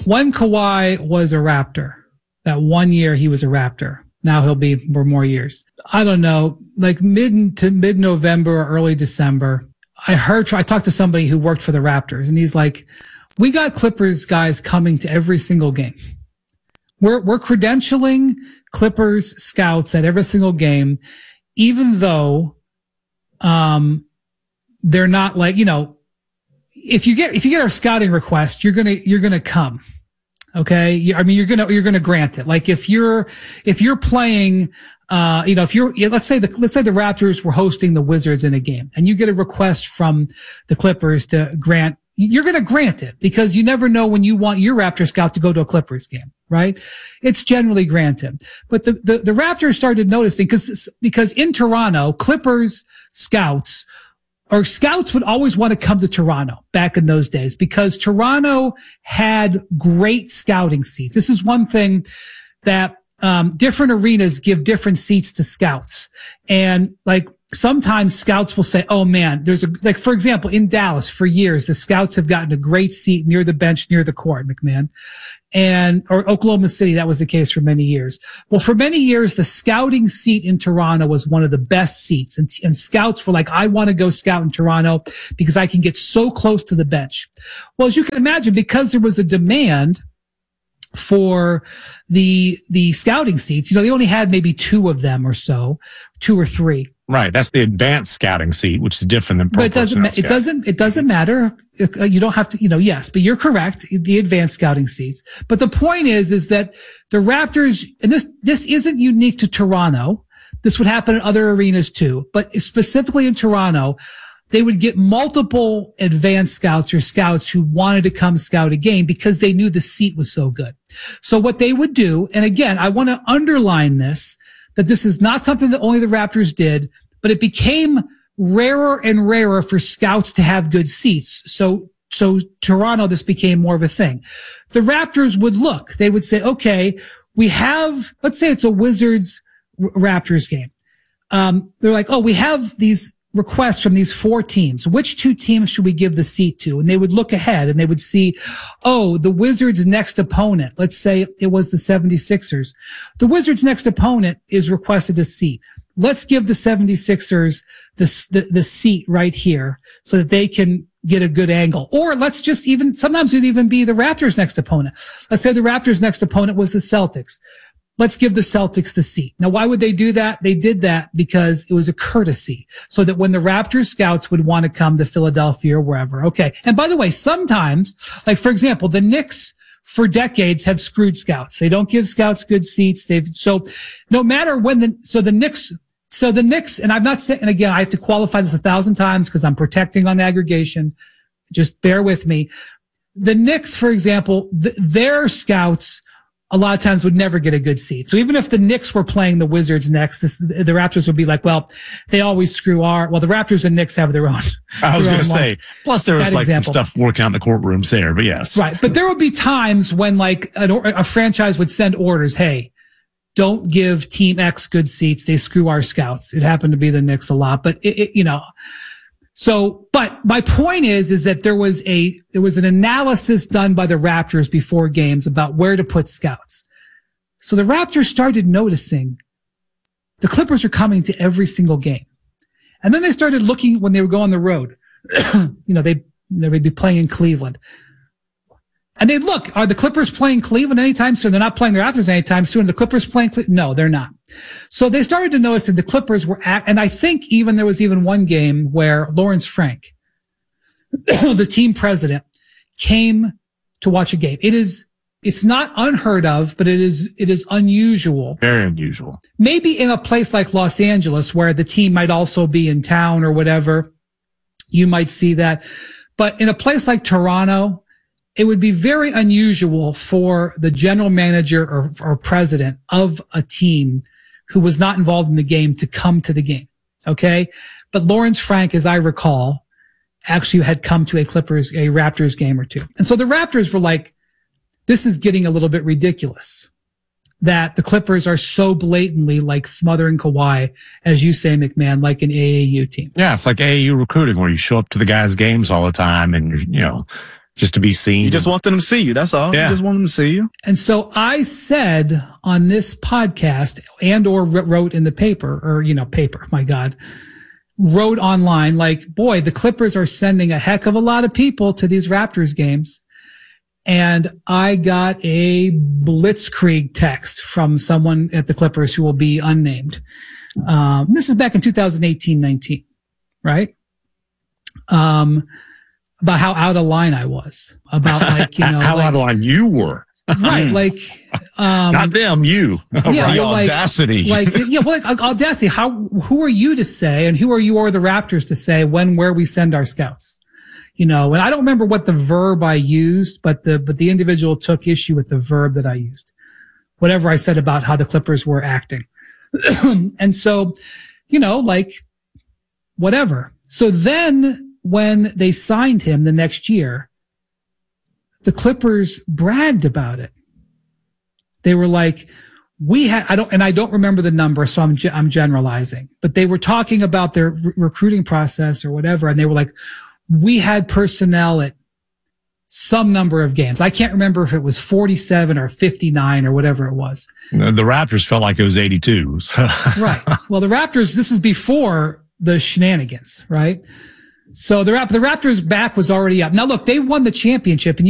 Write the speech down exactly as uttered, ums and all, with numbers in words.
when Kawhi was a Raptor, that one year he was a Raptor. Now he'll be for more years. I don't know, like mid to mid-November or early December, I heard, I talked to somebody who worked for the Raptors, and he's like, we got Clippers guys coming to every single game. We're, we're credentialing Clippers scouts at every single game, even though, um, they're not like, you know, if you get, if you get our scouting request, you're going to, you're going to come. Okay. I mean, you're going to, you're going to grant it. Like if you're, if you're playing, uh, you know, if you're, let's say the, let's say the Raptors were hosting the Wizards in a game and you get a request from the Clippers to grant, you're going to grant it because you never know when you want your Raptor scout to go to a Clippers game, right? It's generally granted. But the, the, the Raptors started noticing because, because in Toronto, Clippers scouts or scouts would always want to come to Toronto back in those days because Toronto had great scouting seats. This is one thing that, um, different arenas give different seats to scouts. And like, sometimes scouts will say, oh man, there's a, like, for example, in Dallas for years, the scouts have gotten a great seat near the bench, near the court, McMahon. And, or Oklahoma City, that was the case for many years. Well, for many years, the scouting seat in Toronto was one of the best seats. And, and scouts were like, I want to go scout in Toronto because I can get so close to the bench. Well, as you can imagine, because there was a demand for the, the scouting seats, you know, they only had maybe two of them or so, two or three. Right. That's the advanced scouting seat, which is different than pro But it doesn't, ma- it doesn't, it doesn't matter. You don't have to, you know, yes, but you're correct. The advanced scouting seats. But the point is, is that the Raptors, and this, this isn't unique to Toronto. This would happen in other arenas too, but specifically in Toronto, they would get multiple advanced scouts or scouts who wanted to come scout a game because they knew the seat was so good. So what they would do, and again, I want to underline this, that this is not something that only the Raptors did, but it became rarer and rarer for scouts to have good seats. So, so Toronto, this became more of a thing. The Raptors would look, they would say, okay, we have, let's say it's a Wizards Raptors game. Um, they're like, oh, we have these requests from these four teams. Which two teams should we give the seat to? And they would look ahead and they would see, oh, the Wizards' next opponent. Let's say it was the seventy-sixers. The Wizards' next opponent is requested a seat. Let's give the seventy-sixers the, the, the seat right here so that they can get a good angle. Or let's just even, sometimes it would even be the Raptors' next opponent. Let's say the Raptors' next opponent was the Celtics. Let's give the Celtics the seat. Now, why would they do that? They did that because it was a courtesy so that when the Raptors scouts would want to come to Philadelphia or wherever. Okay. And by the way, sometimes, like for example, the Knicks for decades have screwed scouts. They don't give scouts good seats. They've, so no matter when the, so the Knicks, so the Knicks, and I'm not saying, and again, I have to qualify this a thousand times because I'm protecting on aggregation. Just bear with me. The Knicks, for example, th- their scouts a lot of times would never get a good seat. So even if the Knicks were playing the Wizards next, this, the Raptors would be like, well, they always screw our, well, the Raptors and Knicks have their own. I was going to say, one. plus there was That like example. some stuff working out in the courtrooms there, but yes. Right. But there would be times when like an, a franchise would send orders, hey, don't give team X good seats. They screw our scouts. It happened to be the Knicks a lot, but it, it, you know, so, but my point is, is that there was a, there was an analysis done by the Raptors before games about where to put scouts. So the Raptors started noticing the Clippers are coming to every single game. And then they started looking when they would go on the road. you know, they, they would be playing in Cleveland. And they'd look, are the Clippers playing Cleveland anytime soon? They're not playing the Raptors anytime soon. Are the Clippers playing Cleveland? No, they're not. So they started to notice that the Clippers were at, and I think even there was even one game where Lawrence Frank, the team president, came to watch a game. It is, it's not unheard of, but it is, it is unusual. Very unusual. Maybe in a place like Los Angeles where the team might also be in town or whatever, you might see that. But in a place like Toronto, it would be very unusual for the general manager or, or president of a team who was not involved in the game to come to the game. Okay. But Lawrence Frank, as I recall, actually had come to a Clippers, a Raptors game or two. And so the Raptors were like, this is getting a little bit ridiculous that the Clippers are so blatantly like smothering Kawhi, as you say, McMahon, like an A A U team. Yeah. It's like A A U recruiting where you show up to the guys' games all the time and, you know, just to be seen. You just want them to see you. That's all. Yeah. You just want them to see you. And so I said on this podcast and or wrote in the paper or, you know, paper, my God, wrote online, like, boy, the Clippers are sending a heck of a lot of people to these Raptors games. And I got a blitzkrieg text from someone at the Clippers who will be unnamed. Um, this is back in two thousand eighteen nineteen, right? Um, about how out of line I was, about like, you know, how like, out of line you were. right? Like, um, not them, you. yeah, The well, like- audacity. like, yeah, well, like, audacity. How, who are you to say, and who are you or the Raptors to say when, where we send our scouts? You know, and I don't remember what the verb I used, but the, but the individual took issue with the verb that I used. Whatever I said about how the Clippers were acting. And so, you know, like, whatever. So then when they signed him the next year, the Clippers bragged about it. They were like, we had, I don't, and I don't remember the number, so I'm, I'm generalizing, but they were talking about their re- recruiting process or whatever. And they were like, we had personnel at some number of games. I can't remember if it was forty-seven or fifty-nine or whatever it was. The, the Raptors felt like it was eighty-two. So. Right. Well, the Raptors, this is before the shenanigans, right? So the, Rap- the Raptors' back was already up. Now, look, they won the championship, and